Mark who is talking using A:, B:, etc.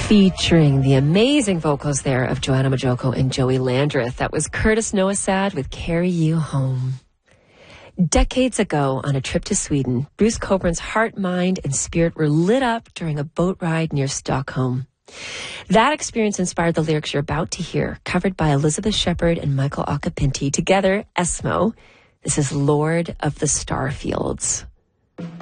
A: Featuring the amazing vocals there of Joanna Majoko and Joey Landreth. That was Curtis Noah Sad with Carry You Home. Decades ago, on a trip to Sweden, Bruce Coburn's heart, mind, and spirit were lit up during a boat ride near Stockholm. That experience inspired the lyrics you're about to hear, covered by Elizabeth Shepard and Michael Acapinti, together, Esmo. This is Lord of the Starfields.